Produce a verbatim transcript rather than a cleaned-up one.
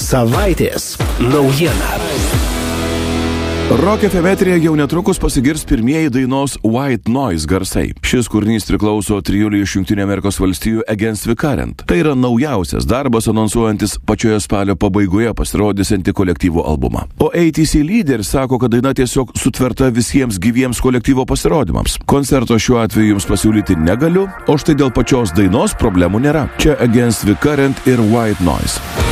Savaitės naujiena. Rock F M eteryje jau netrukus pasigirs pirmieji dainos White Noise garsai. Šis kūrinys priklauso trijulei iš Jungtinių Amerikos valstijų Against the Current. Tai yra naujausias darbas anonsuojantis pačioje spalio pabaigoje pasirodysiantį kolektyvo albumą. O A T C lyderis sako, kad daina tiesiog sutverta visiems gyviems kolektyvo pasirodymams. Koncerto šiuo atveju jums pasiūlyti negaliu, o štai dėl pačios dainos problemų nėra. Čia Against the Current ir White Noise.